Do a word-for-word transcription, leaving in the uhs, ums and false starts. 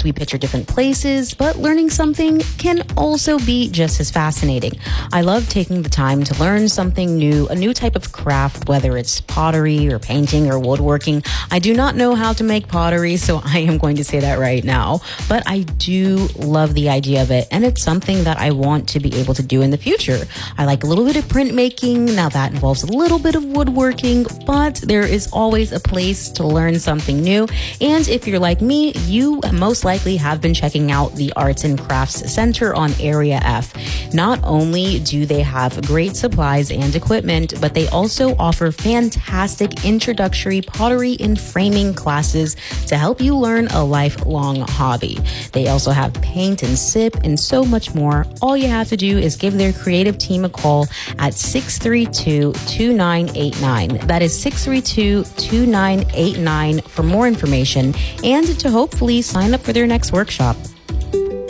we picture different places, but learning something can also be just as fascinating. I love taking the time to learn something new, a new type of craft, whether it's pottery or painting or woodworking. I do not know how to make pottery, so I am going to say that right now, but I do love the idea of it, and it's something that I want to be able to do in the future. I like a little bit of printmaking. Now that involves a little bit of woodworking, but there is always a place to learn something new. And if you're like me, you most likely have been checking out the Arts and Crafts Center on Area F. Not only do they have great supplies and equipment, but they also offer fantastic introductory pottery and framing classes to help you learn a lifelong hobby. They also have paint and sip and so much more. All you have to do is give their creative team a call at six three two, two nine eight nine. That is six three two, two nine eight nine for more information and to hopefully sign up for their next workshop.